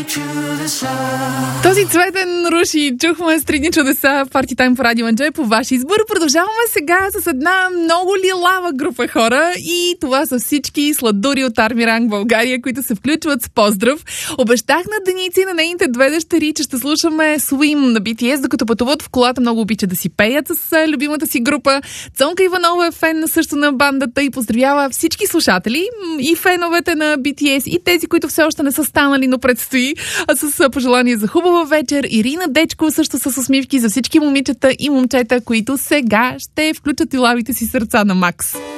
Този Цветен Руши чухме Стритни чудеса в Party Time по Радио Анджей по ваш избор. Продължаваме сега с една много лилава група хора и това са всички сладури от Арми Ранг България, които се включват с поздрав. Обещах на Деници и на нейните две дъщери, че ще слушаме Swim на BTS, докато пътуват в колата. Много обича да си пеят с любимата си група. Цонка Иванова е фен също на бандата и поздравява всички слушатели и феновете на BTS и тези, които все още не са станали, но предстои. А с пожелание за хубава вечер. Ирина Дечко също с усмивки за всички момичета и момчета, които сега ще включат и лавите си сърца на Макс.